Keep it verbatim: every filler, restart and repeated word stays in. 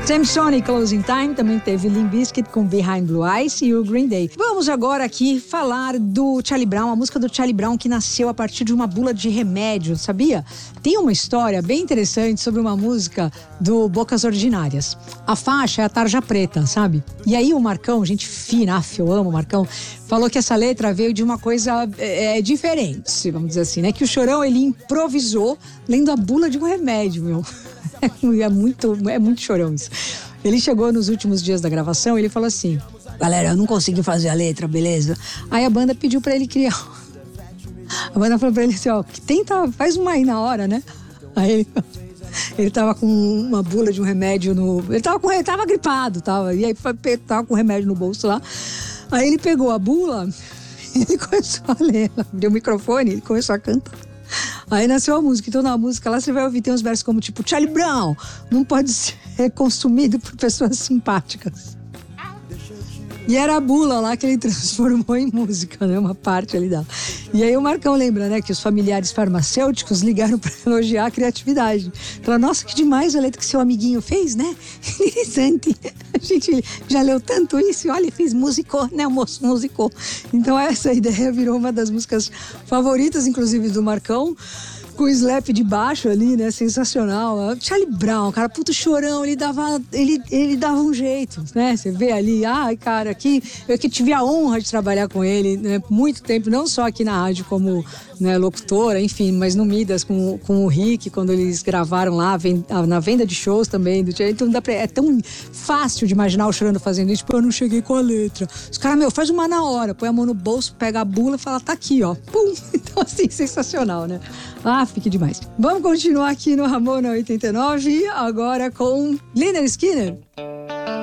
Samsonic Closing Time, também teve Limp Bizkit com Behind Blue Eyes e o Green Day. Vamos agora aqui falar do Charlie Brown, a música do Charlie Brown que nasceu a partir de uma bula de remédio, sabia? Tem uma história bem interessante sobre uma música do Bocas Ordinárias. A faixa é a Tarja Preta, sabe? E aí o Marcão, gente fina, af, eu amo o Marcão, falou que essa letra veio de uma coisa é, diferente, vamos dizer assim, né? Que o Chorão, ele improvisou lendo a bula de um remédio, meu. É muito, é muito Chorão isso. Ele chegou nos últimos dias da gravação e ele falou assim: galera, eu não consegui fazer a letra, beleza? Aí a banda pediu pra ele criar. A banda falou pra ele assim: ó, tenta, faz uma aí na hora, né? Aí ele, ele tava com uma bula de um remédio no. Ele tava, com, ele tava gripado, tava, e aí tava com o remédio no bolso lá. Aí ele pegou a bula e ele começou a ler. Deu o microfone e ele começou a cantar. Aí nasceu a música. Então na música lá você vai ouvir, tem uns versos como tipo: Charlie Brown não pode ser consumido por pessoas simpáticas. E era a bula lá que ele transformou em música, né? Uma parte ali dela. E aí o Marcão lembra, né? Que os familiares farmacêuticos ligaram para elogiar a criatividade. Falaram: nossa, que demais a letra que seu amiguinho fez, né? Interessante. A gente já leu tanto isso e olha, fez musicou, né? O moço musicou. Então essa ideia virou uma das músicas favoritas, inclusive, do Marcão. Com o slap de baixo ali, né? Sensacional. Charlie Brown, cara, puto Chorão, ele dava, ele, ele dava um jeito, né? Você vê ali, ai, cara, aqui, eu que tive a honra de trabalhar com ele, né? Muito tempo, não só aqui na rádio como, né, locutora, enfim, mas no Midas com, com o Rick, quando eles gravaram lá, na venda de shows também. Do, então dá pra, é tão fácil de imaginar o Chorando fazendo isso, tipo, eu não cheguei com a letra. Os caras, meu, faz uma na hora, põe a mão no bolso, pega a bula e fala: tá aqui, ó. Pum! Então, assim, sensacional, né? Ah, fique demais. Vamos continuar aqui no Ramona oitenta e nove, agora com Lynyrd Skynyrd.